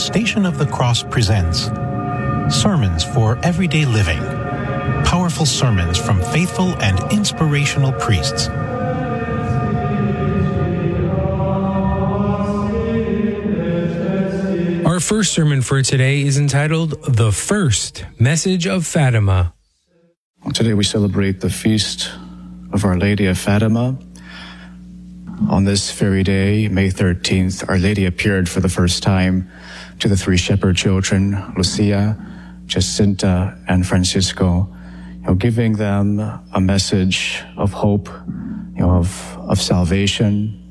Station of the Cross presents Sermons for Everyday Living. Powerful sermons from faithful and inspirational priests. Our first sermon for today is entitled The First Message of Fatima. Today we celebrate the feast of Our Lady of Fatima. On this very day, May 13th, Our Lady appeared for the first time to the three shepherd children, Lucia, Jacinta, and Francisco, giving them a message of hope, of salvation,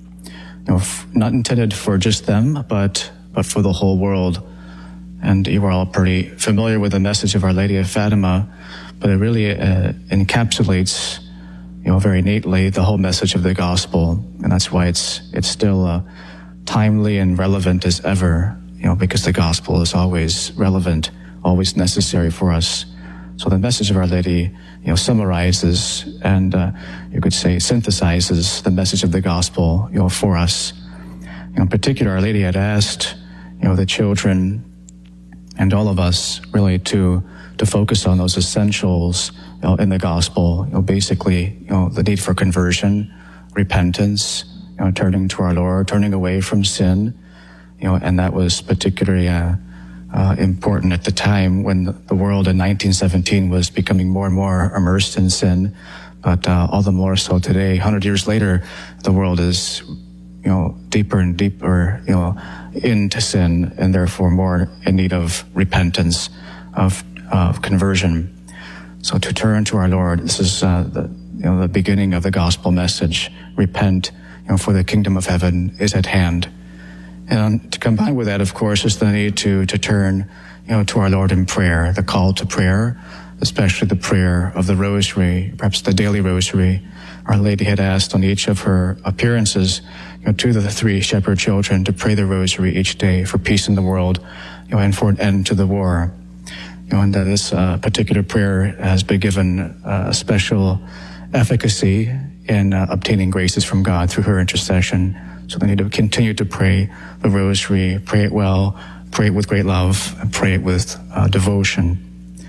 not intended for just them, but for the whole world. And you are all pretty familiar with the message of Our Lady of Fatima, but it really encapsulates very neatly the whole message of the gospel. And that's why it's still timely and relevant as ever, because the gospel is always relevant, always necessary for us. So the message of Our Lady, summarizes and you could say synthesizes the message of the gospel, for us. In particular, Our Lady had asked, the children and all of us really to focus on those essentials in the gospel, basically, the need for conversion, repentance, turning to our Lord, turning away from sin, and that was particularly important at the time when the world in 1917 was becoming more and more immersed in sin, but all the more so today. 100 years later, the world is, deeper and deeper, into sin, and therefore more in need of repentance, of conversion. So to turn to our Lord, this is the beginning of the gospel message. Repent, for the kingdom of heaven is at hand. And to combine with that, of course, is the need to turn, to our Lord in prayer, the call to prayer, especially the prayer of the rosary, perhaps the daily rosary. Our Lady had asked on each of her appearances, to the three shepherd children to pray the rosary each day for peace in the world, and for an end to the war. And that this particular prayer has been given a special efficacy in obtaining graces from God through her intercession. So they need to continue to pray the rosary, pray it well, pray it with great love, and pray it with devotion.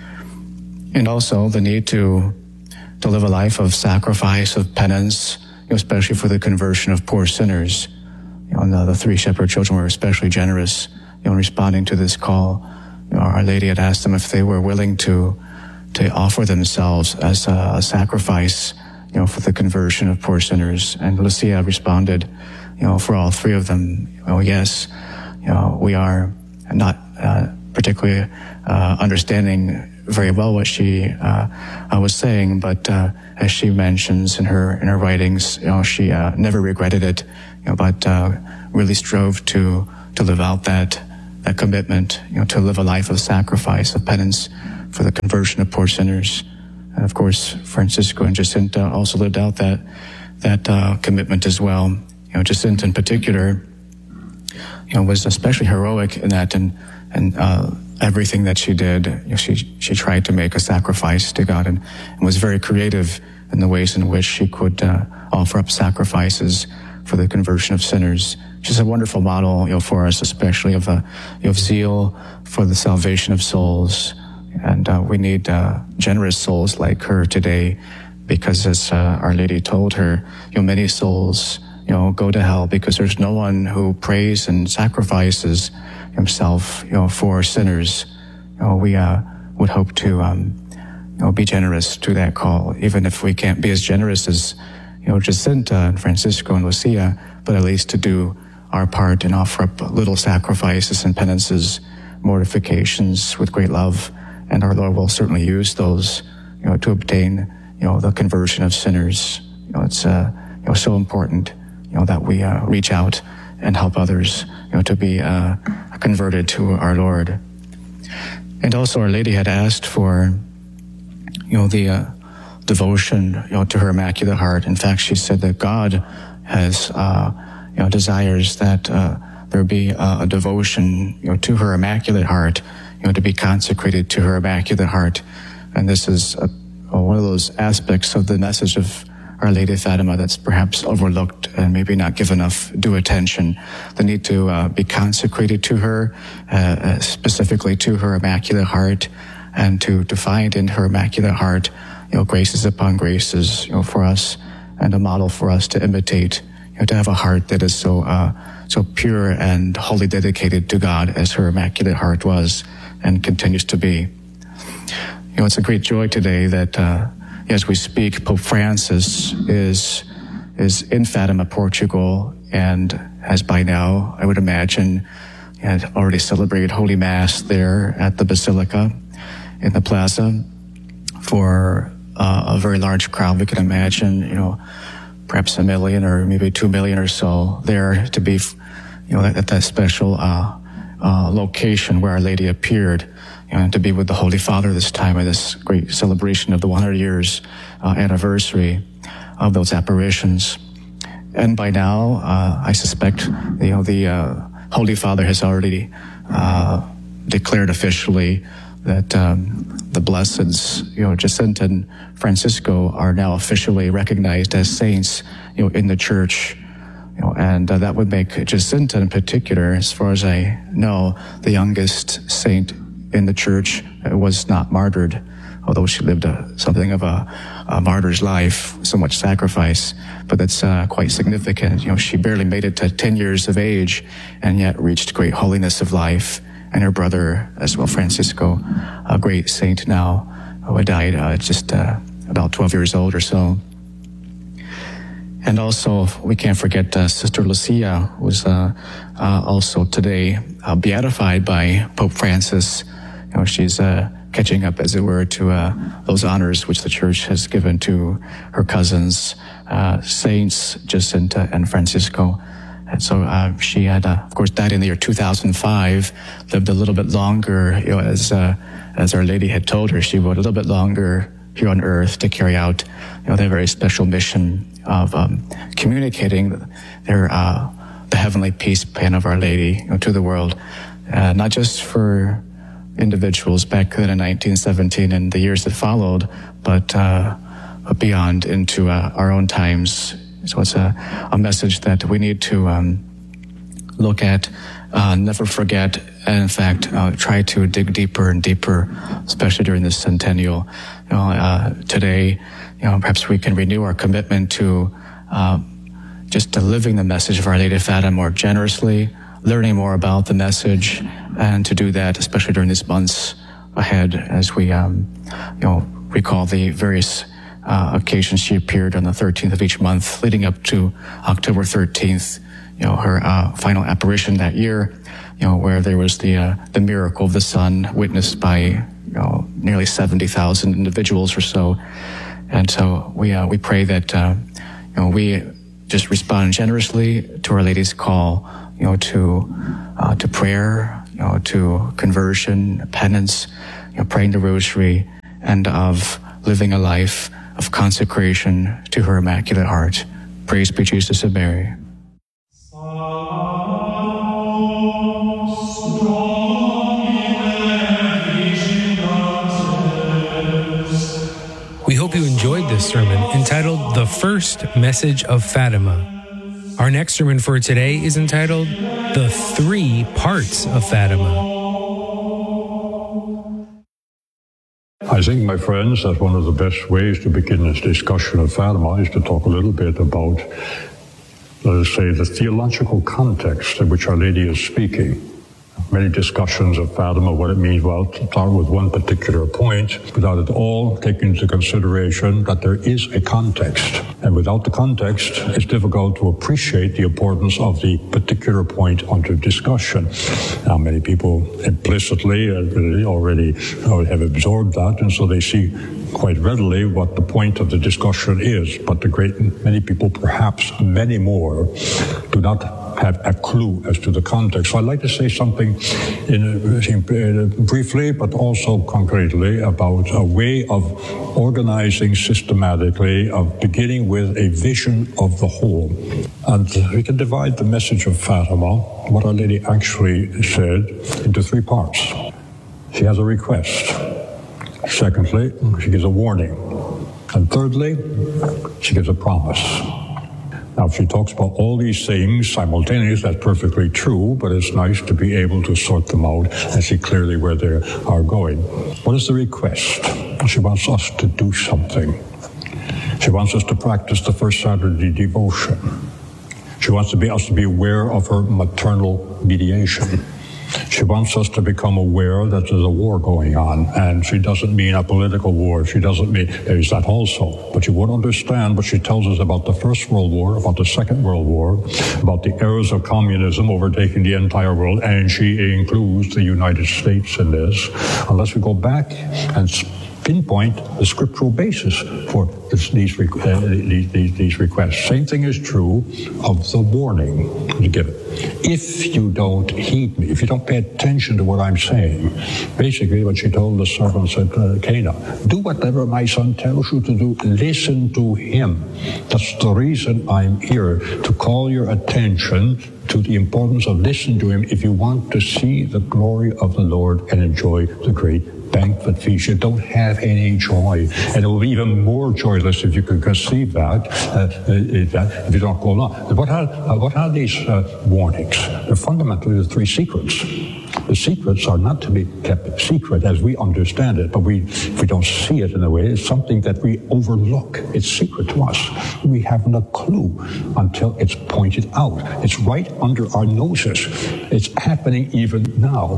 And also the need to live a life of sacrifice, of penance, especially for the conversion of poor sinners. And the three shepherd children were especially generous in responding to this call. Our Lady had asked them if they were willing to offer themselves as a sacrifice, for the conversion of poor sinners. And Lucia responded, for all three of them, yes, we are not particularly understanding very well what she was saying, but as she mentions in her writings, she never regretted it, but really strove to live out that commitment, to live a life of sacrifice, of penance for the conversion of poor sinners. And of course, Francisco and Jacinta also lived out that commitment as well. Jacinta in particular, was especially heroic in that, and everything that she did, she tried to make a sacrifice to God, and was very creative in the ways in which she could offer up sacrifices for the conversion of sinners. She's a wonderful model, for us, especially of zeal for the salvation of souls. And we need generous souls like her today, because as Our Lady told her, many souls, go to hell because there's no one who prays and sacrifices himself, for sinners. We would hope to, be generous to that call, even if we can't be as generous as, Jacinta and Francisco and Lucia, but at least to do our part and offer up little sacrifices and penances, mortifications with great love. And our Lord will certainly use those, to obtain, the conversion of sinners. It's, so important, that we reach out and help others, to be converted to our Lord. And also Our Lady had asked for, the devotion, to her Immaculate Heart. In fact, she said that God has, desires that there be a devotion, to her Immaculate Heart, to be consecrated to her Immaculate Heart. And this is one of those aspects of the message of Our Lady of Fatima that's perhaps overlooked and maybe not given enough due attention. The need to be consecrated to her, specifically to her Immaculate Heart, and to find in her Immaculate Heart, graces upon graces, for us, and a model for us to imitate, to have a heart that is so pure and wholly dedicated to God as her Immaculate Heart was and continues to be. It's a great joy today that as we speak, Pope Francis is in Fatima, Portugal, and has by now, I would imagine, had already celebrated Holy Mass there at the Basilica in the plaza for a very large crowd. We can imagine, perhaps 1 million or maybe 2 million or so there to be, at that special location where Our Lady appeared, and to be with the Holy Father this time in this great celebration of the 100 years anniversary of those apparitions. And by now, I suspect, the Holy Father has already declared officially that the blesseds, Jacinta and Francisco, are now officially recognized as saints, in the Church. And that would make Jacinta in particular, as far as I know, the youngest saint in the Church. Was not martyred, although she lived something of a martyr's life, so much sacrifice. But that's quite significant. She barely made it to 10 years of age, and yet reached great holiness of life. And her brother as well, Francisco, a great saint now, who died just about 12 years old or so. And also, we can't forget Sister Lucia, who was also today beatified by Pope Francis. She's catching up, as it were, to those honors which the Church has given to her cousins, Saints Jacinta and Francisco. And so she had, of course, died in the year 2005, lived a little bit longer, as Our Lady had told her. She would a little bit longer here on earth to carry out, the very special mission of communicating the heavenly peace plan of Our Lady, to the world, not just for individuals back then in 1917 and the years that followed, but beyond into our own times. So it's a message that we need to look at, never forget, and in fact try to dig deeper and deeper, especially during this centennial. Today, perhaps we can renew our commitment to just living the message of Our Lady of Fatima more generously, learning more about the message, and to do that, especially during these months ahead, as we, recall the various occasions she appeared on the 13th of each month, leading up to October 13th, her final apparition that year, where there was the miracle of the sun witnessed by, nearly 70,000 individuals or so. And so we pray that, we just respond generously to Our Lady's call, to prayer, to conversion, penance, praying the Rosary, and of living a life of consecration to her Immaculate Heart. Praise be Jesus and Mary. We hope you enjoyed this sermon entitled The First Message of Fatima. Our next sermon for today is entitled The Three Parts of Fatima. I think, my friends, that one of the best ways to begin this discussion of Fatima is to talk a little bit about, let us say, the theological context in which Our Lady is speaking. Many discussions of Fatima, what it means, well, to start with one particular point, without at all taking into consideration that there is a context. And without the context, it's difficult to appreciate the importance of the particular point under discussion. Now, many people implicitly already have absorbed that, and so they see quite readily what the point of the discussion is. But many people, perhaps many more, do not have a clue as to the context. So I'd like to say something briefly, but also concretely, about a way of organizing systematically, of beginning with a vision of the whole. And we can divide the message of Fatima, what Our Lady actually said, into three parts. She has a request. Secondly, she gives a warning. And thirdly, she gives a promise. Now, if she talks about all these things simultaneously, that's perfectly true, but it's nice to be able to sort them out and see clearly where they are going. What is the request? She wants us to do something. She wants us to practice the first Saturday devotion. She wants us to be aware of her maternal mediation. She wants us to become aware that there's a war going on, and she doesn't mean a political war. She doesn't mean, there's that also. But you won't understand what she tells us about the First World War, about the Second World War, about the errors of communism overtaking the entire world, and she includes the United States in this, unless we go back and pinpoint the scriptural basis for these requests. Same thing is true of the warning given. If you don't heed me, if you don't pay attention to what I'm saying, basically what she told the servants at Cana, do whatever my son tells you to do, listen to him. That's the reason I'm here, to call your attention to the importance of listening to him if you want to see the glory of the Lord and enjoy the great banquet feast. You don't have any joy, and it will be even more joyless if you can conceive that, if you don't go along. What are these warnings? They're fundamentally the three secrets. The secrets are not to be kept secret as we understand it, but if we don't see it in a way, it's something that we overlook. It's secret to us. We haven't a clue until it's pointed out. It's right under our noses. It's happening even now.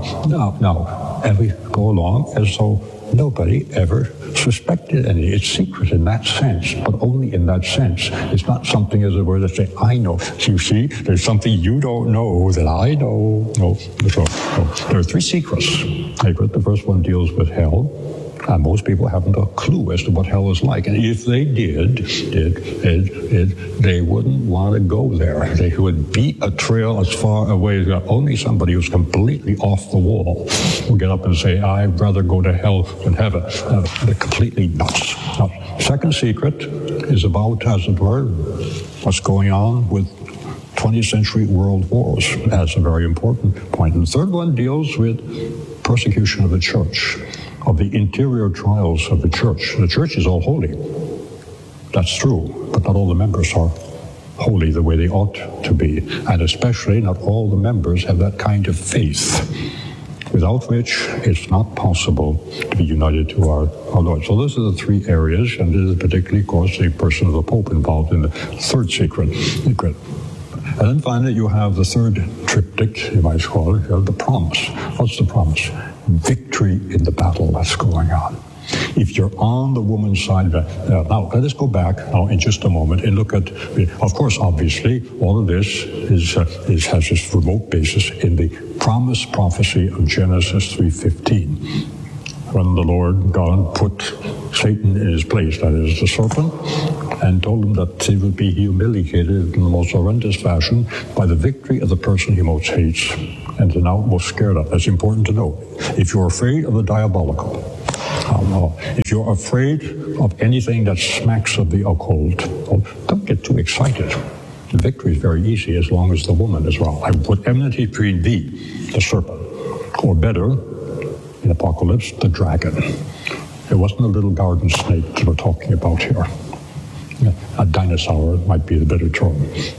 And we go along as though nobody ever suspected any. It's secret in that sense, but only in that sense. It's not something, as it were, that say, I know. So you see, there's something you don't know that I know. No. So there are three secrets. The first one deals with hell. And most people haven't a clue as to what hell is like. And if they did, they wouldn't want to go there. They would beat a trail as far away as that. Only somebody who's completely off the wall will get up and say, I'd rather go to hell than heaven. They're completely nuts. Now, second secret is about, as it were, what's going on with 20th century world wars. That's a very important point. And the third one deals with persecution of the church, of the interior trials of the church. The church is all holy. That's true, but not all the members are holy the way they ought to be. And especially not all the members have that kind of faith, without which it's not possible to be united to our Lord. So those are the three areas, and this is particularly, of course, the person of the Pope involved in the third secret. And then finally, you have the third triptych, you might call it, the promise. What's the promise? Victory in the battle that's going on. If you're on the woman's side, now let us go back now in just a moment and look at, of course, obviously, all of this has its remote basis in the promise prophecy of Genesis 3:15. When the Lord God put Satan in his place, that is the serpent, and told him that he would be humiliated in the most horrendous fashion by the victory of the person he most hates and is now most scared of. That's important to know. If you're afraid of the diabolical, if you're afraid of anything that smacks of the occult, don't get too excited. The victory is very easy as long as the woman is wrong. I put enmity between thee, the serpent, or better, in Apocalypse, the dragon. It wasn't a little garden snake that we're talking about here. A dinosaur might be the better term.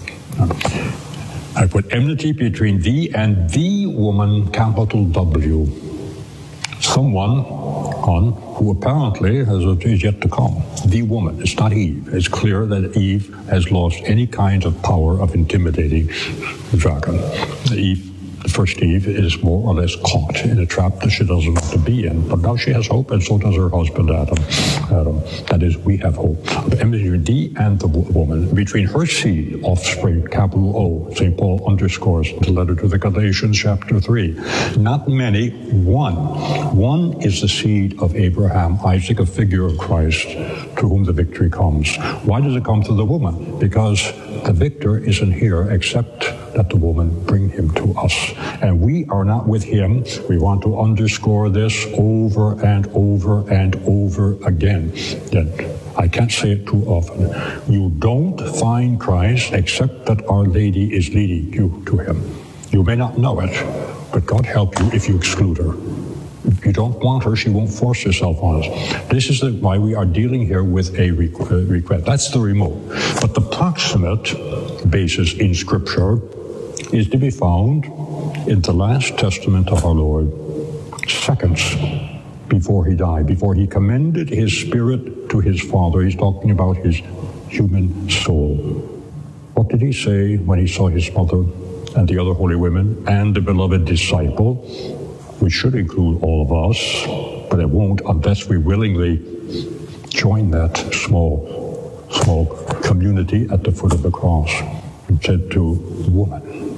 I put enmity between thee and the woman, capital W. Someone who apparently is yet to come. The woman. It's not Eve. It's clear that Eve has lost any kind of power of intimidating the dragon. The first Eve is more or less caught in a trap that she doesn't want to be in. But now she has hope, and so does her husband, Adam. That is, we have hope. Between thee and the woman, between her seed, offspring, capital O, St. Paul underscores the letter to the Galatians, chapter 3. Not many, one. One is the seed of Abraham, Isaac, a figure of Christ, to whom the victory comes. Why does it come to the woman? Because the victor isn't here except that the woman bring him to us. And we are not with him. We want to underscore this over and over and over again. Then I can't say it too often. You don't find Christ except that Our Lady is leading you to him. You may not know it, but God help you if you exclude her. If you don't want her, she won't force herself on us. This is why we are dealing here with a request. That's the remote. But the proximate basis in Scripture is to be found in the last testament of our Lord, seconds before he died, before he commended his spirit to his Father. He's talking about his human soul. What did he say when he saw his mother and the other holy women and the beloved disciple, which should include all of us, but it won't unless we willingly join that small community at the foot of the cross, and said to the woman,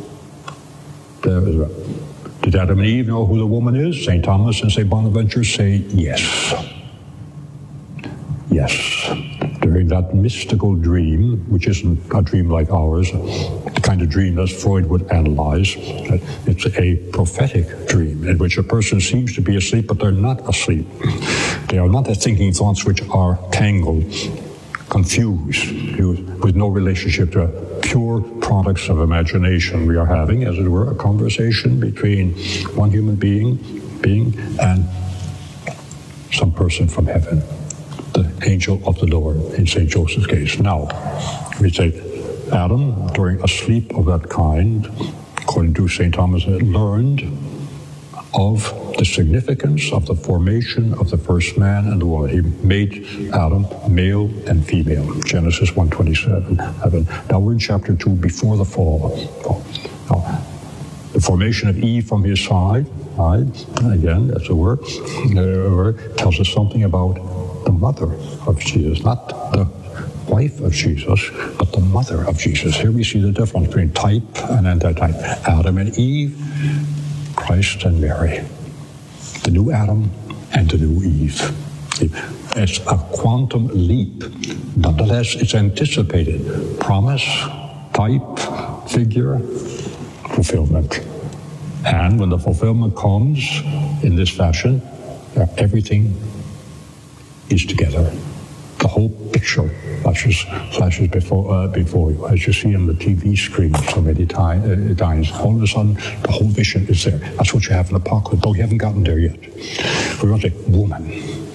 did Adam and Eve know who the woman is? St. Thomas and St. Bonaventure say yes. Yes. During that mystical dream, which isn't a dream like ours, the kind of dream that Freud would analyze, it's a prophetic dream in which a person seems to be asleep, but they're not asleep. They are not thinking thoughts which are tangled, confused, with no relationship to pure products of imagination. We are having, as it were, a conversation between one human being and some person from heaven, the angel of the Lord in St. Joseph's case. Now, we say Adam, during a sleep of that kind, according to St. Thomas, learned of the significance of the formation of the first man and the woman. He made Adam male and female. Genesis 1:27. Now we're in chapter 2, before the fall. Now, the formation of Eve from his side, again, that's a word, tells us something about the mother of Jesus, not the wife of Jesus, but the mother of Jesus. Here we see the difference between type and antitype. Adam and Eve, Christ and Mary. The new Adam and the new Eve. It's a quantum leap. Nonetheless, it's anticipated. Promise, type, figure, fulfillment. And when the fulfillment comes in this fashion, everything is together. The whole picture flashes before you, as you see on the TV screen so many times. All of a sudden, the whole vision is there. That's what you have in the Apocalypse, but we haven't gotten there yet. We're going to say, woman,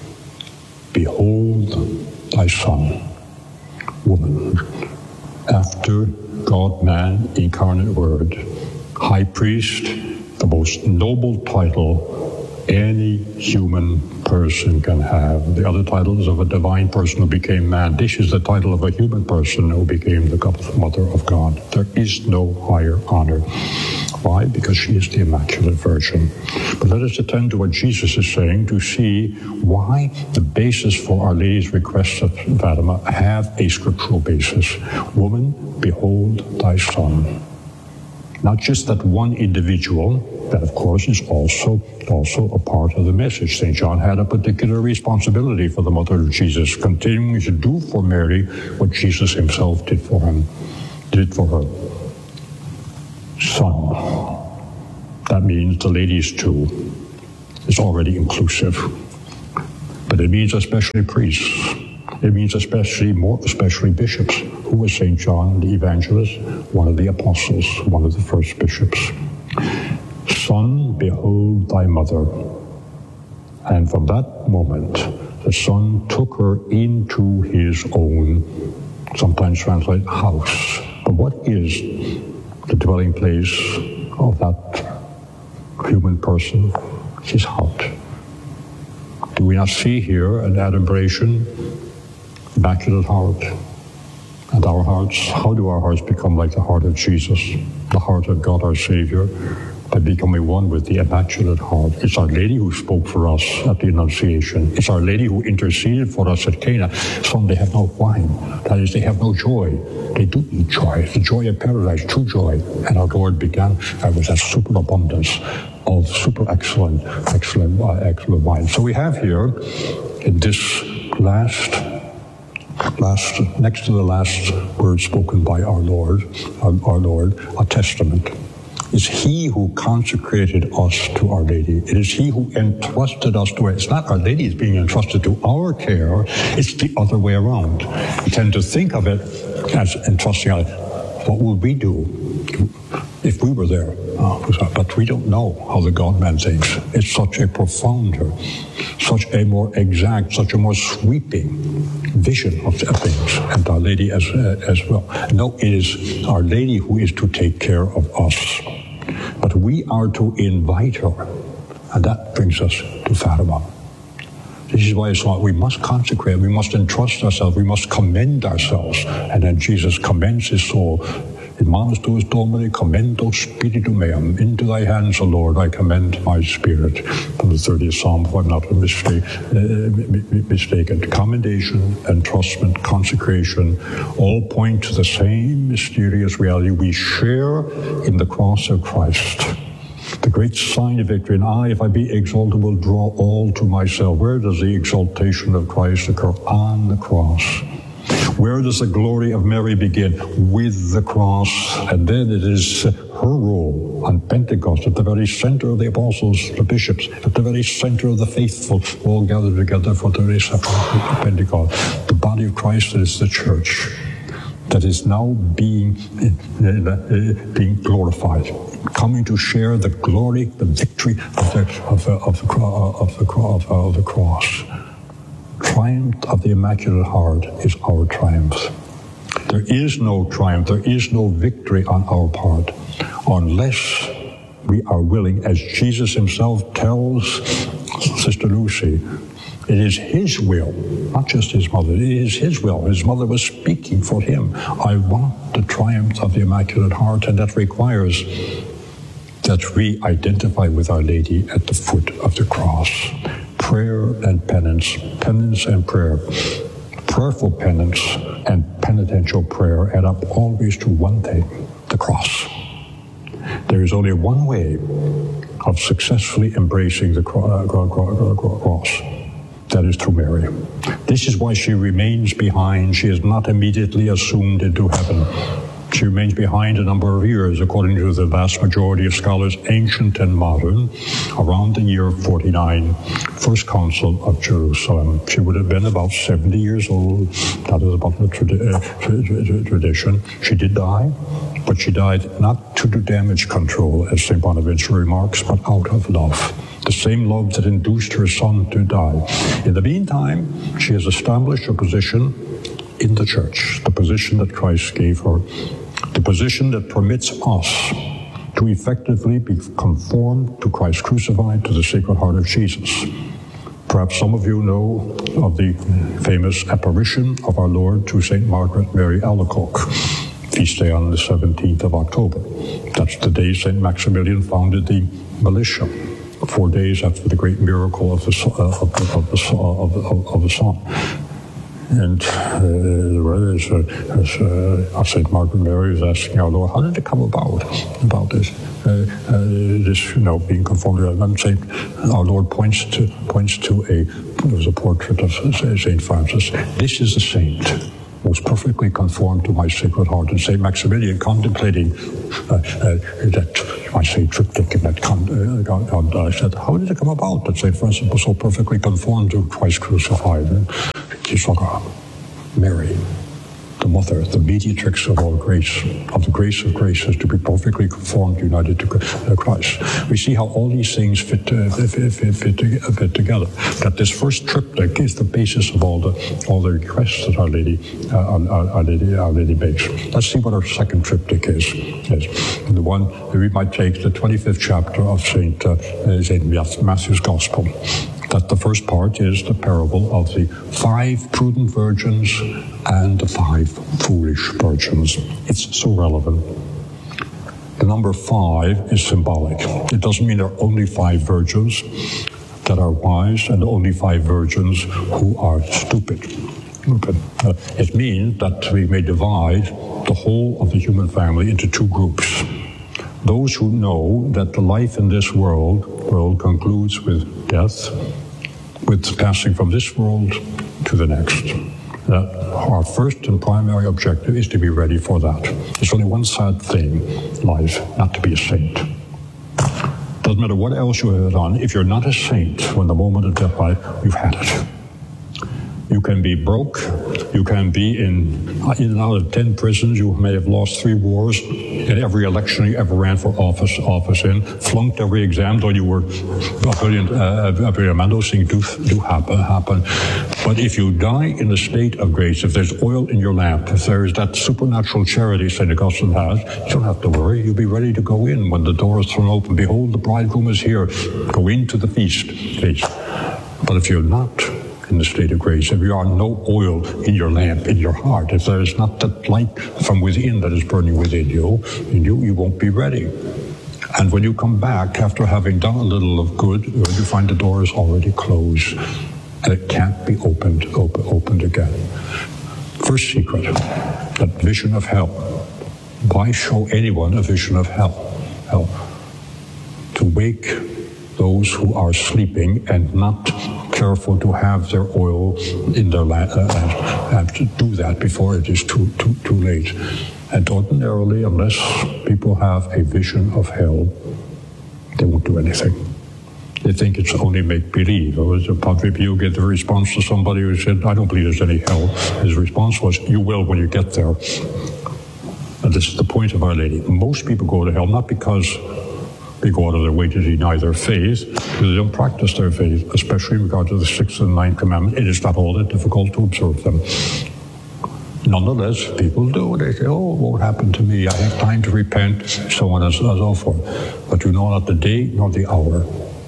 behold thy son. Woman, after God, man, incarnate word, high priest, the most noble title any human person can have. The other title is of a divine person who became man. This is the title of a human person who became the mother of God. There is no higher honor. Why? Because she is the Immaculate Virgin. But let us attend to what Jesus is saying to see why the basis for Our Lady's requests of Fatima have a scriptural basis. Woman, behold thy son. Not just that one individual, that of course is also a part of the message. St. John had a particular responsibility for the mother of Jesus, continuing to do for Mary what Jesus himself did for her. Son. That means the ladies too. It's already inclusive. But it means especially priests. It means more especially bishops. Who was St. John the Evangelist? One of the apostles, one of the first bishops. Son, behold thy mother. And from that moment, the Son took her into his own, sometimes translated house. But what is the dwelling place of that human person? His heart. Do we not see here an adumbration? Immaculate heart. And our hearts, how do our hearts become like the heart of Jesus, the heart of God our Savior, by becoming one with the Immaculate Heart? It's Our Lady who spoke for us at the Annunciation. It's Our Lady who interceded for us at Cana. Some, they have no wine. That is, they have no joy. They do need joy. The joy of paradise, true joy. And our Lord began with that superabundance of super excellent wine. So we have here in this last, next to the last word spoken by our Lord, a testament. It's He who consecrated us to Our Lady. It is He who entrusted us to her. It's not Our Lady is being entrusted to our care. It's the other way around. We tend to think of it as entrusting us. What will we do? if we were there. But we don't know how the God-man thinks. It's such a profounder, such a more exact, such a more sweeping vision of things, and Our Lady as well. No, it is Our Lady who is to take care of us, but we are to invite her, and that brings us to Fatima. This is why it's like we must consecrate, we must entrust ourselves, we must commend ourselves, and then Jesus commends his soul. In manus tuus Domine commendo spiritum meum. Into thy hands, O Lord, I commend my spirit. From the 30th Psalm, if I'm not mistaken. Commendation, entrustment, consecration, all point to the same mysterious reality. We share in the cross of Christ. The great sign of victory. And I, if I be exalted, will draw all to myself. Where does the exaltation of Christ occur? On the cross. Where does the glory of Mary begin? With the cross. And then it is her role on Pentecost, at the very center of the apostles, the bishops, at the very center of the faithful, all gathered together for the reception of Pentecost. The body of Christ is the church that is now being glorified, coming to share the glory, the victory of the cross. Triumph of the Immaculate Heart is our triumph. There is no triumph, there is no victory on our part unless we are willing, as Jesus himself tells Sister Lucy, it is his will, not just his mother, it is his will. His mother was speaking for him. I want the triumph of the Immaculate Heart, and that requires that we identify with Our Lady at the foot of the cross. Prayer and penance, penance and prayer. Prayerful penance and penitential prayer add up always to one thing, the cross. There is only one way of successfully embracing the cross. That is through Mary. This is why she remains behind. She is not immediately assumed into heaven. She remains behind a number of years, according to the vast majority of scholars, ancient and modern, around the year 49, First Council of Jerusalem. She would have been about 70 years old. That is about the tradition. She did die, but she died not to do damage control, as St. Bonaventure remarks, but out of love. The same love that induced her son to die. In the meantime, she has established a position in the church, the position that Christ gave her, the position that permits us to effectively be conformed to Christ crucified, to the Sacred Heart of Jesus. Perhaps some of you know of the famous apparition of our Lord to St. Margaret Mary Alacoque, feast day on the 17th of October. That's the day St. Maximilian founded the militia, 4 days after the great miracle of the sun. And St. Margaret Mary is asking our Lord, how did it come about this? Being conformed to that. And our Lord points to there was a portrait of St. Francis. This is a saint, most perfectly conformed to my Sacred Heart. And St. Maximilian, contemplating that, I say, triptych in that I said, how did it come about that St. Francis was so perfectly conformed to Christ crucified? And he saw Mary, the mother, the mediatrix of all grace, of the grace of graces, to be perfectly conformed, united to Christ. We see how all these things fit together. That this first triptych is the basis of all the requests that Our Lady makes. Let's see what our second triptych is. And the one we might take the 25th chapter of Saint Matthew's Gospel. That the first part is the parable of the 5 prudent virgins and the 5 foolish virgins. It's so relevant. The number 5 is symbolic. It doesn't mean there are only 5 virgins that are wise and only 5 virgins who are stupid. It means that we may divide the whole of the human family into 2 groups. Those who know that the life in this world concludes with death, with passing from this world to the next. That our first and primary objective is to be ready for that. There's only one sad thing in life, not to be a saint. Doesn't matter what else you have done, if you're not a saint when the moment of death arrives, you've had it. You can be broke. You can be in and out of 10 prisons. You may have lost 3 wars in every election you ever ran for office in, flunked every exam, though you were a brilliant man. Those things do happen. But if you die in a state of grace, if there's oil in your lamp, if there's that supernatural charity St. Augustine has, you don't have to worry. You'll be ready to go in when the door is thrown open. Behold, the bridegroom is here. Go into the feast, please. But if you're not in the state of grace, if you are no oil in your lamp, in your heart, if there is not that light from within that is burning within you, you won't be ready. And when you come back after having done a little of good, you find the door is already closed and it can't be opened again. First secret, that vision of hell. Why show anyone a vision of hell? To wake those who are sleeping and not careful to have their oil in their lamp, and to do that before it is too late. And ordinarily, unless people have a vision of hell, they won't do anything. They think it's only make-believe. Or as Padre Pio gave the response to somebody who said, I don't believe there's any hell. His response was, you will when you get there. And this is the point of Our Lady. Most people go to hell not because they go out of their way to deny their faith, because they don't practice their faith, especially in regard to the 6th and 9th commandment. It is not all that difficult to observe them. Nonetheless, people do. They say, oh, what would happen to me? I have time to repent, so on and so forth. But you know not the day nor the hour.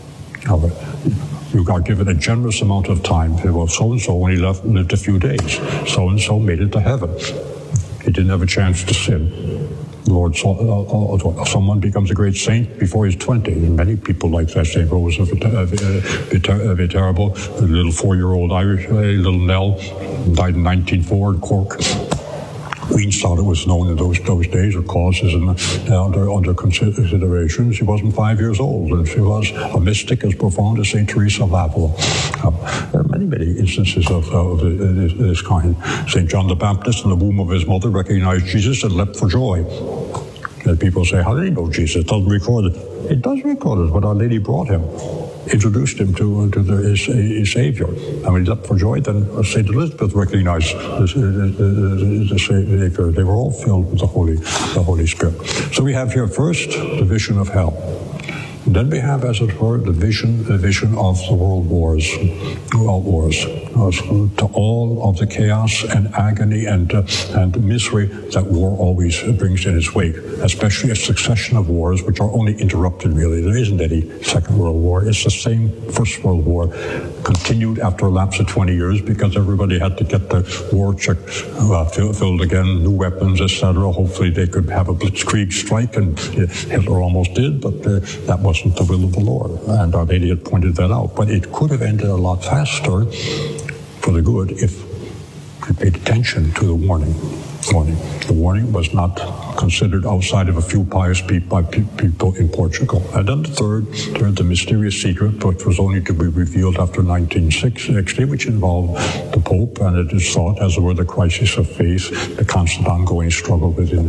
You are given a generous amount of time. Well, so-and-so only lived a few days. So-and-so made it to heaven. He didn't have a chance to sin. Lord, someone becomes a great saint before he's 20. And many people like that. St. Rose of Viterbo, a little 4-year-old Irish, little Nell, died in 1904 in Cork. Queens thought it was known in those days, or causes under consideration. She wasn't 5 years old, and she was a mystic as profound as St. Teresa of Avila. There are many instances of this kind. St. John the Baptist, in the womb of his mother, recognized Jesus and leapt for joy. And people say, how did he know Jesus? It doesn't record it. It does record it, but Our Lady brought him, introduced him to his Savior. And when he leapt for joy, then St. Elizabeth recognized the Savior. They were all filled with the Holy Spirit. So we have here first the vision of hell. And then we have, as it were, the vision of the world wars, to all of the chaos and agony and misery that war always brings in its wake, especially a succession of wars which are only interrupted, really. There isn't any Second World War. It's the same First World War, continued after a lapse of 20 years because everybody had to get the war check filled again, new weapons, etc. Hopefully they could have a blitzkrieg strike, and Hitler almost did, but that wasn't the will of the Lord. And Our Lady had pointed that out. But it could have ended a lot faster for the good if we paid attention to the warning. The warning was not considered outside of a few pious people in Portugal. And then the third, the mysterious secret, which was only to be revealed after 1960, which involved the Pope, and it is thought, as it were, the crisis of faith, the constant ongoing struggle within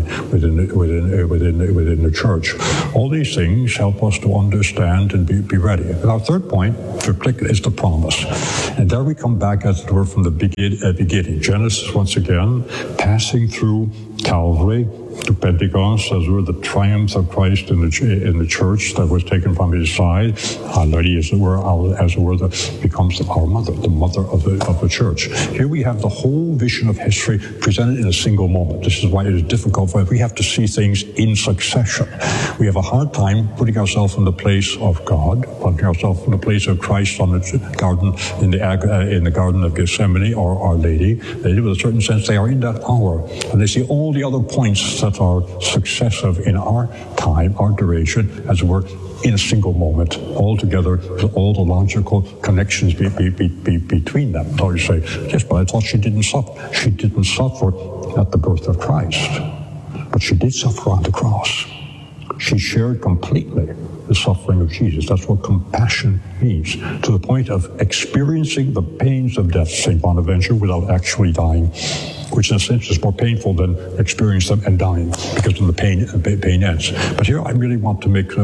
the Church. All these things help us to understand and be ready. And our third point, is the promise. And there we come back, as it were, from the beginning. Genesis, once again, passing through Calvary to Pentecost, as were the triumphs of Christ in the church that was taken from his side. Our Lady, as it were, becomes our mother, the mother of the church. Here we have the whole vision of history presented in a single moment. This is why it is difficult for us. We have to see things in succession. We have a hard time putting ourselves in the place of God, putting ourselves in the place of Christ on the garden in the Garden of Gethsemane, or Our Lady. They, with a certain sense, they are in that hour, and they see all the other points that are successive in our time, our duration, as it were, in a single moment, all together, with all the logical connections between them. So you say, yes, but I thought she didn't suffer. She didn't suffer at the birth of Christ, but she did suffer on the cross. She shared completely the suffering of Jesus. That's what compassion means, to the point of experiencing the pains of death, St. Bonaventure, without actually dying, which in a sense is more painful than experiencing them and dying, because then the pain ends. But here I really want to make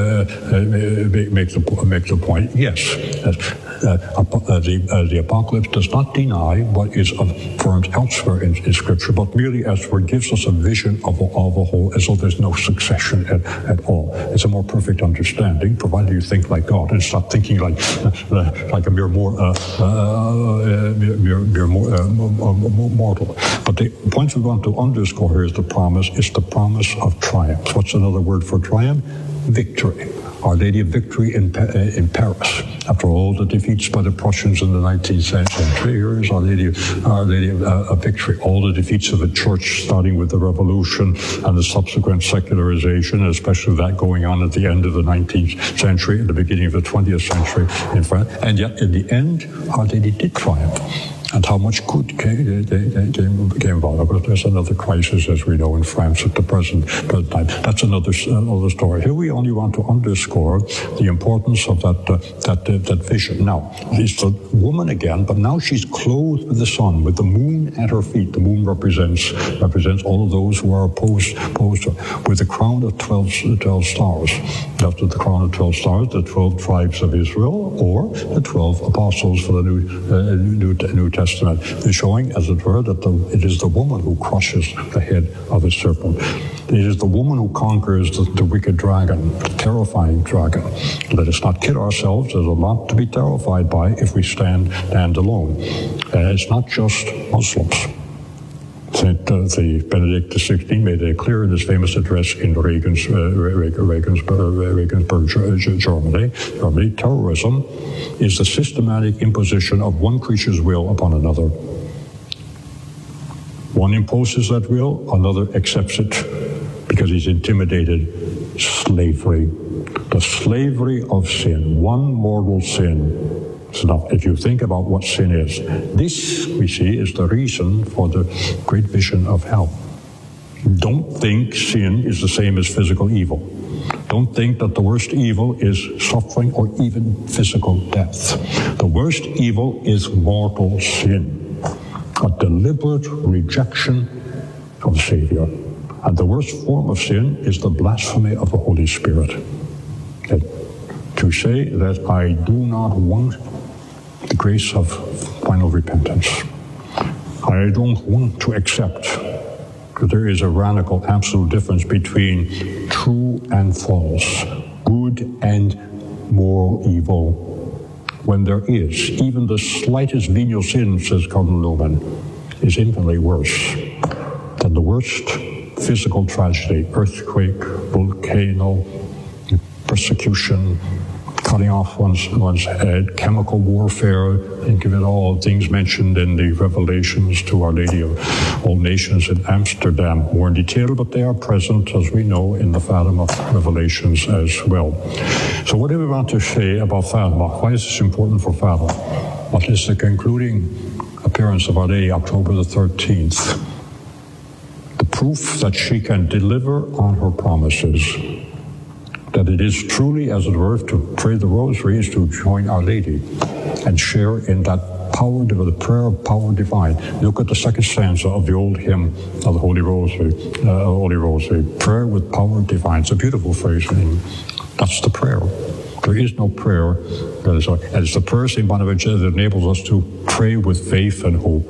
the point. Yes, the Apocalypse does not deny what is affirmed elsewhere in Scripture, but merely as it gives us a vision of a whole, as though there's no succession at all. It's a more perfect understanding, provided you think like God and stop thinking like a mere mortal. But the point we want to underscore here is the promise of triumph. What's another word for triumph? Victory. Our Lady of Victory in Paris. After all the defeats by the Prussians in the 19th century, here is Our Lady of Victory. All the defeats of the Church, starting with the Revolution and the subsequent secularization, especially that going on at the end of the 19th century and the beginning of the 20th century in France. And yet, in the end, Our Lady did triumph. And how much good came about it. But there's another crisis, as we know, in France at the present time. That's another story. Here we only want to underscore the importance of that vision. Now, it's the woman again, but now she's clothed with the sun, with the moon at her feet. The moon represents all of those who are opposed to her, with the crown of 12 stars. After the crown of 12 stars, the 12 tribes of Israel, or the 12 apostles for the New Testament, is showing, as it were, that it is the woman who crushes the head of the serpent. It is the woman who conquers the wicked dragon, the terrifying dragon. Let us not kid ourselves. There's a lot to be terrified by if we stand alone. It's not just Muslims. Saint Benedict XVI made it clear in his famous address in Regensburg, Germany. Terrorism is the systematic imposition of one creature's will upon another. One imposes that will, another accepts it because he's intimidated. Slavery. The slavery of sin. One mortal sin. So now, if you think about what sin is, this, we see, is the reason for the great vision of hell. Don't think sin is the same as physical evil. Don't think that the worst evil is suffering or even physical death. The worst evil is mortal sin, a deliberate rejection of the Savior. And the worst form of sin is the blasphemy of the Holy Spirit. To say that I do not want the grace of final repentance. I don't want to accept that there is a radical, absolute difference between true and false, good and moral evil. When there is, even the slightest venial sin, says Cardinal Newman, is infinitely worse than the worst physical tragedy, earthquake, volcano, persecution, cutting off one's head, chemical warfare, think of it all, things mentioned in the Revelations to Our Lady of All Nations in Amsterdam, more in detail, but they are present, as we know, in the Fatima Revelations as well. So what do we want to say about Fatima? Why is this important for Fatima? What is the concluding appearance of Our Lady, October the 13th? The proof that she can deliver on her promises, that it is truly, as it were, to pray the rosary is to join Our Lady and share in that power, the prayer of power divine. Look at the second stanza of the old hymn of the Holy Rosary, prayer with power divine. It's a beautiful phrase. That's the prayer. There is no prayer that is, and it's the prayer, St. Bonaventure, that enables us to pray with faith and hope.